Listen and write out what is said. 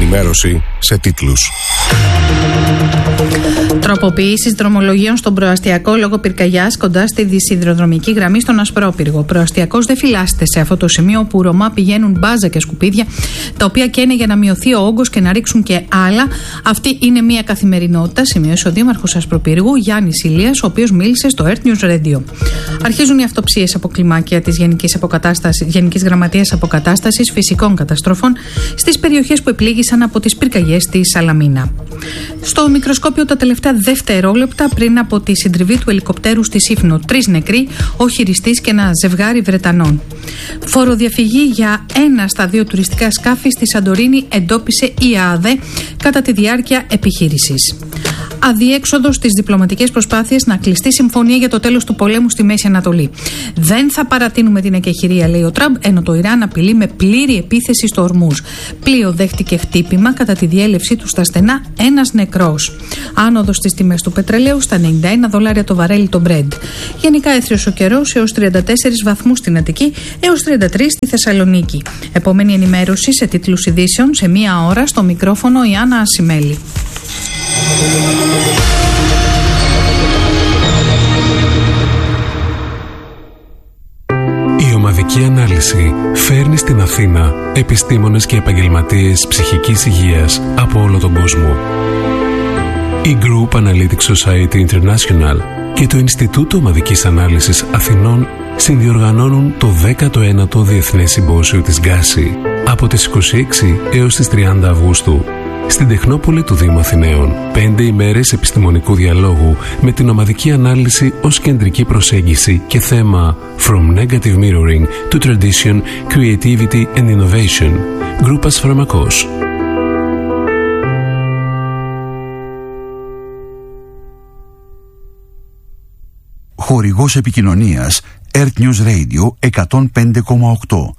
ενημέρωση σε τίτλους. Τροποποιήσεις δρομολογίων στον προαστιακό λόγω πυρκαγιάς κοντά στη δυσσιδηροδρομική γραμμή στον Ασπρόπυργο. Ο προαστιακός δεν φυλάσσεται σε αυτό το σημείο όπου Ρωμά πηγαίνουν μπάζα και σκουπίδια, τα οποία καίνε για να μειωθεί ο όγκος και να ρίξουν και άλλα. Αυτή είναι μια καθημερινότητα, σημείωσε ο Δήμαρχος Ασπροπύργου Γιάννης Ηλίας, ο οποίος μίλησε στο Earth News Radio. Αρχίζουν οι αυτοψίες από κλιμάκια της Γενικής Γραμματείας Αποκατάστασης Φυσικών Καταστροφών στις περιοχές που επλήγησαν από τις πυρκαγιές στη Σαλαμίνα. Στο μικροσκόπιο τα τελευταία δευτερόλεπτα πριν από τη συντριβή του ελικοπτέρου στη Σύφνο. 3 νεκροί, ο χειριστής και ένα ζευγάρι Βρετανών. Φοροδιαφυγή για 1 στα 2 τουριστικά σκάφη στη Σαντορίνη εντόπισε η ΑΑΔΕ κατά τη διάρκεια επιχείρησης. Αδιέξοδο στις διπλωματικές προσπάθειες να κλειστεί συμφωνία για το τέλος του πολέμου στη Μέση Ανατολή. Δεν θα παρατείνουμε την εκεχηρία, λέει ο Τραμπ, ενώ το Ιράν απειλεί με πλήρη επίθεση στο Ορμούζ. Πλοίο δέχτηκε χτύπημα κατά τη διέλευσή του στα στενά, ένας νεκρός. Άνοδος στις τιμές του πετρελαίου στα $91 το βαρέλι το Brent. Γενικά έθριος ο καιρός έως 34 βαθμούς στην Αττική, έως 33 στη Θεσσαλονίκη. Επόμενη ενημέρωση σε τίτλους ειδήσεων σε 1 ώρα, στο μικρόφωνο η Άννα Ασημέλη. Η ομαδική ανάλυση φέρνει στην Αθήνα επιστήμονες και επαγγελματίες ψυχικής υγείας από όλο τον κόσμο. Η Group Analytics Society International και το Ινστιτούτο Ομαδικής Ανάλυσης Αθηνών συνδιοργανώνουν το 19ο Διεθνές Συμπόσιο της Γκάση από τις 26 έως τις 30 Αυγούστου στην Τεχνόπολη του Δήμου Αθηναίων. 5 ημέρες επιστημονικού διαλόγου με την ομαδική ανάλυση ως κεντρική προσέγγιση και θέμα From Negative Mirroring to Tradition, Creativity and Innovation. Γκρούπας Φαρμακός. Χορηγός επικοινωνίας Earth News Radio 105,8.